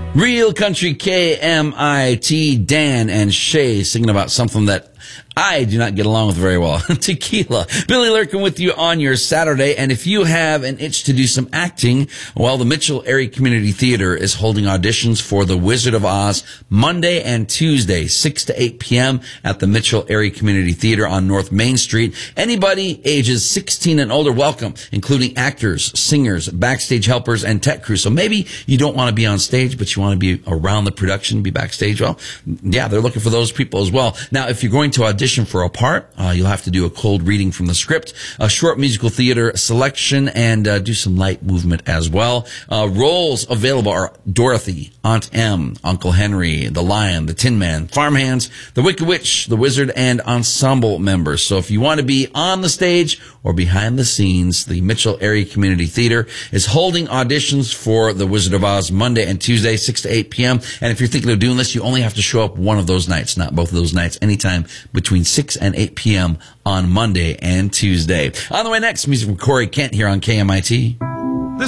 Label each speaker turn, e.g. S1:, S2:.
S1: Real Country KMIT, Dan and Shay singing about something that I do not get along with very well. Tequila. Billy Lurkin with you on your Saturday. And if you have an itch to do some acting, well, the Mitchell Area Community Theater is holding auditions for The Wizard of Oz Monday and Tuesday, 6 to 8 p.m. at the Mitchell Area Community Theater on North Main Street. Anybody ages 16 and older, welcome, including actors, singers, backstage helpers, and tech crew. So maybe you don't want to be on stage, but you want to be around the production, be backstage. Well, yeah, they're looking for those people as well. Now, if you're going to audition for a part, you'll have to do a cold reading from the script, a short musical theater selection, and do some light movement as well. Roles available are Dorothy, Aunt Em, Uncle Henry, the Lion, the Tin Man, Farmhands, the Wicked Witch, the Wizard, and ensemble members. So if you want to be on the stage or behind the scenes, the Mitchell Area Community Theater is holding auditions for The Wizard of Oz Monday and Tuesday, 6 to 8 p.m. And if you're thinking of doing this, you only have to show up one of those nights, not both of those nights, anytime between 6 and 8 p.m. on Monday and Tuesday. On the way next, music from Corey Kent here on KMIT.